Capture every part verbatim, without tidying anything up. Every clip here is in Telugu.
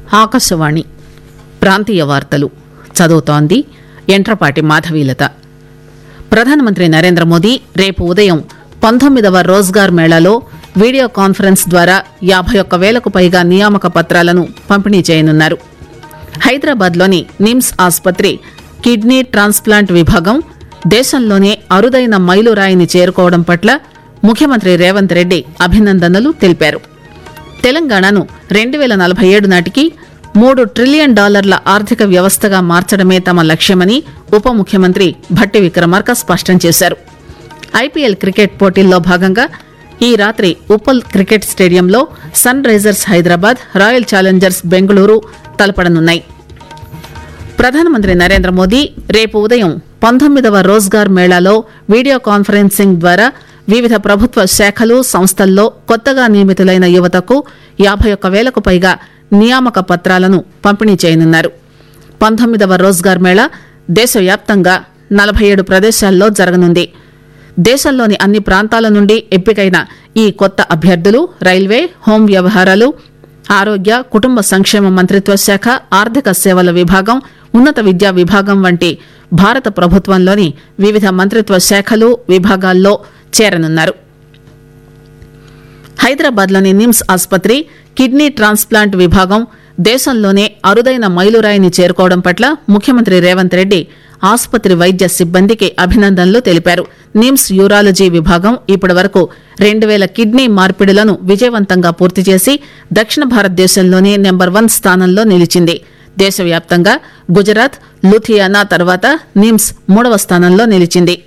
ఆకాశవాణి ప్రాంతీయ వార్తలు చదువుతోంది ఎంట్రపాటి మాధవీలత. ప్రధానమంత్రి నరేంద్ర మోదీ రేపు ఉదయం పంతొమ్మిదవ రోజ్గార్ మేళాలో వీడియో కాన్ఫరెన్స్ ద్వారా యాభై ఒక్క వేలకు పైగా నియామక పత్రాలను పంపిణీ చేయనున్నారు. హైదరాబాద్లోని నిమ్స్ ఆసుపత్రి కిడ్నీ ట్రాన్స్ప్లాంట్ విభాగం దేశంలోనే అరుదైన మైలురాయిని చేరుకోవడం పట్ల ముఖ్యమంత్రి రేవంత్ రెడ్డి అభినందనలు తెలిపారు. తెలంగాణను రెండు వేల నలభై ఏడు నాటికి మూడు ట్రిలియన్ డాలర్ల ఆర్థిక వ్యవస్థగా మార్చడమే తమ లక్ష్యమని ఉప ముఖ్యమంత్రి భట్టి విక్రమార్క స్పష్టం చేశారు. ఐపీఎల్ క్రికెట్ పోటీల్లో భాగంగా ఈ రాత్రి ఉప్పల్ క్రికెట్ స్టేడియంలో sun Risers Hyderabad, royal Challengers Bengaluru తలపడనున్నాయి. ప్రధానమంత్రి నరేంద్ర మోదీ రేపు ఉదయం పంతొమ్మిదవ రోజ్గార్ మేళాలో వీడియో కాన్ఫరెన్సింగ్ ద్వారా వివిధ ప్రభుత్వ శాఖలు, సంస్థల్లో కొత్తగా నియమితులైన యువతకు యాభై ఒక్క వేలకు పైగా నియామక పత్రాలను పంపిణీ చేయనున్నారు. పంతొమ్మిదవ రోజ్గార్ మేళా దేశవ్యాప్తంగా నలభై ఏడు ప్రదేశాల్లో జరగనుంది. దేశంలోని అన్ని ప్రాంతాల నుండి ఎంపికైన ఈ కొత్త అభ్యర్థులు రైల్వే, హోం వ్యవహారాలు, ఆరోగ్య, కుటుంబ సంక్షేమ మంత్రిత్వ శాఖ, ఆర్థిక సేవల విభాగం, ఉన్నత విద్యా విభాగం వంటి భారత ప్రభుత్వంలోని వివిధ మంత్రిత్వ శాఖలు, విభాగాల్లో చేరనున్నారు. హైదరాబాద్లోని నిమ్స్ ఆసుపత్రి కిడ్నీ ట్రాన్స్ప్లాంట్ విభాగం దేశంలోనే అరుదైన మైలురాయిని చేరుకోవడం పట్ల ముఖ్యమంత్రి రేవంత్ రెడ్డి ఆసుపత్రి వైద్య సిబ్బందికి అభినందనలు తెలిపారు. నిమ్స్ యూరాలజీ విభాగం ఇప్పటి వరకు రెండు వేల కిడ్నీ మార్పిడులను విజయవంతంగా పూర్తి చేసి దక్షిణ భారతదేశంలోనే నెంబర్ వన్ స్థానంలో నిలిచింది. దేశవ్యాప్తంగా గుజరాత్, లుధియానా తర్వాత నిమ్స్ మూడవ స్థానంలో నిలిచింది.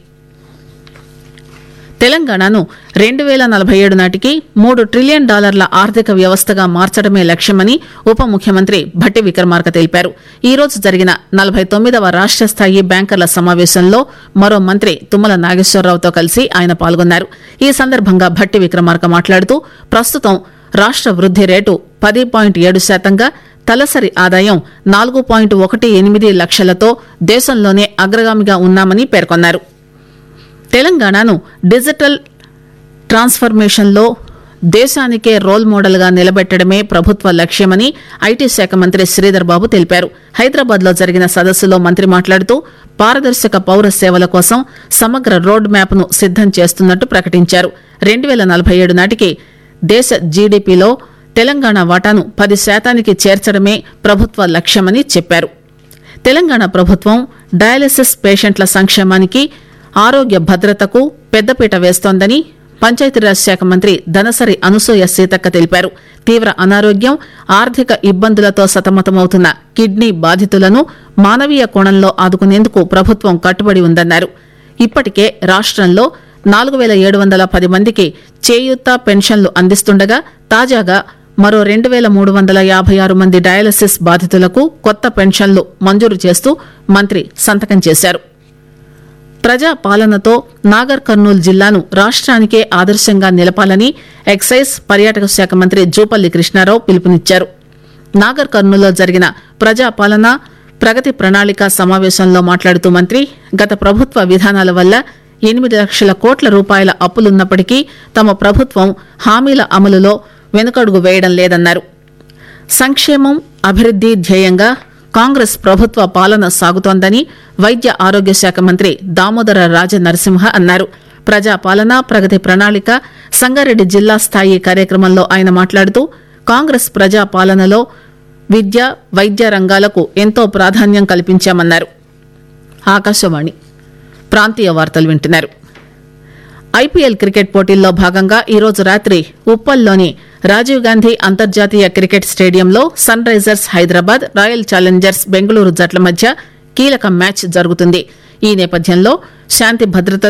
తెలంగాణను రెండు వేల నలభై ఏడు నాటికి మూడు ట్రిలియన్ డాలర్ల ఆర్థిక వ్యవస్థగా మార్చడమే లక్ష్యమని ఉప ముఖ్యమంత్రి భట్టి విక్రమార్క తెలిపారు. ఈ రోజు జరిగిన నలభై తొమ్మిదవ రాష్ట స్థాయి బ్యాంకర్ల సమావేశంలో మరో మంత్రి తుమ్మల నాగేశ్వరరావుతో కలిసి ఆయన పాల్గొన్నారు. ఈ సందర్భంగా భట్టి విక్రమార్క మాట్లాడుతూ ప్రస్తుతం రాష్ట వృద్ది రేటు పది పాయింట్ ఏడు శాతంగా, తలసరి ఆదాయం నాలుగు పాయింట్ ఒకటి ఎనిమిది లక్షలతో దేశంలోనే అగ్రగామిగా ఉన్నామని పేర్కొన్నారు. తెలంగాణను డిజిటల్ ట్రాన్స్ఫర్మేషన్లో దేశానికే రోల్ మోడల్గా నిలబెట్టడమే ప్రభుత్వ లక్ష్యమని ఐటీ శాఖ మంత్రి శ్రీధర్ బాబు తెలిపారు. హైదరాబాద్లో జరిగిన సదస్సులో మంత్రి మాట్లాడుతూ పారదర్శక పౌర సేవల కోసం సమగ్ర రోడ్ మ్యాప్ను సిద్దం చేస్తున్నట్టు ప్రకటించారు. రెండు వేల నలభై ఏడు నాటికి దేశ జీడీపీలో తెలంగాణ వాటాను పది శాతానికి చేర్చడమే ప్రభుత్వ లక్ష్యమని చెప్పారు. తెలంగాణ ప్రభుత్వం డయాలసిస్ పేషెంట్ల సంక్షేమానికి, ఆరోగ్య భద్రతకు పెద్దపీట వేస్తోందని పంచాయతీరాజ్ శాఖ మంత్రి ధనసరి అనసూయ సీతక్క తెలిపారు. తీవ్ర అనారోగ్యం, ఆర్థిక ఇబ్బందులతో సతమతమవుతున్న కిడ్నీ బాధితులను మానవీయ కోణంలో ఆదుకునేందుకు ప్రభుత్వం కట్టుబడి ఉందన్నారు. ఇప్పటికే రాష్టంలో నాలుగు వేల ఏడు వందల పది మందికి చేయూత పెన్షన్లు అందిస్తుండగా తాజాగా మరో రెండు వేల మూడు వందల యాభై ఆరు మంది డయాలసిస్ బాధితులకు కొత్త పెన్షన్లు మంజూరు చేస్తూ మంత్రి సంతకం చేశారు. ప్రజా పాలనతో నాగర్ కర్నూలు జిల్లాను రాష్ట్రానికే ఆదర్శంగా నిలపాలని ఎక్సైజ్, పర్యాటక శాఖ మంత్రి జూపల్లి కృష్ణారావు పిలుపునిచ్చారు. నాగర్ కర్నూలులో జరిగిన ప్రజా పాలన ప్రగతి ప్రణాళిక సమావేశంలో మాట్లాడుతూ మంత్రి గత ప్రభుత్వ విధానాల వల్ల ఎనిమిది లక్షల కోట్ల రూపాయల అప్పులున్నప్పటికీ తమ ప్రభుత్వం హామీల అమలులో వెనుకడుగు వేయడం లేదన్నారు. సంక్షేమం, అభివృద్ది ధ్యేయంగా కాంగ్రెస్ ప్రభుత్వ పాలన సాగుతోందని వైద్య ఆరోగ్య శాఖ మంత్రి దామోదర రాజ నరసింహ అన్నారు. ప్రజా పాలన ప్రగతి ప్రణాళిక సంగారెడ్డి జిల్లా స్థాయి కార్యక్రమంలో ఆయన మాట్లాడుతూ కాంగ్రెస్ ప్రజా పాలనలో విద్య, వైద్య రంగాలకు ఎంతో ప్రాధాన్యం కల్పించామన్నారు. ఆకాశవాణి ప్రాంతీయ వార్తలు వింటున్నారు. ఐపీఎల్ క్రికెట్ పోటీల్లో భాగంగా ఈరోజు రాత్రి ఉప్పల్లోని రాజీవ్ గాంధీ అంతర్జాతీయ క్రికెట్ స్టేడియంలో sun Risers Hyderabad, royal Challengers Bengaluru జట్ల మధ్య కీలక మ్యాచ్ జరుగుతుంది. ఈ నేపథ్యంలో శాంతి భద్రతలు